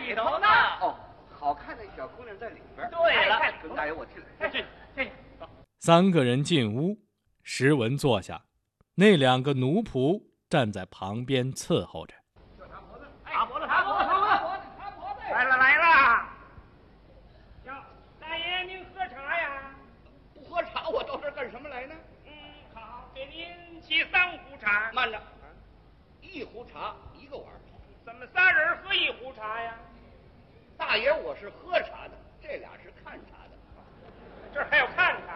里头呢。 哦，好看的小姑娘在里边。 对了， 跟大爷我进来。 进。 3个人进屋，石文坐下，那2个奴仆站在旁边伺候着。 擦脖子，来了。哟，大爷您喝茶呀？ 不喝茶，我到这儿干什么来呢？ 好，给您沏3壶茶。 慢着，1壶茶1个碗。 怎么3人喝1壶茶呀？ 大爷，我是喝茶的，这俩是看茶的。 这儿还有看的。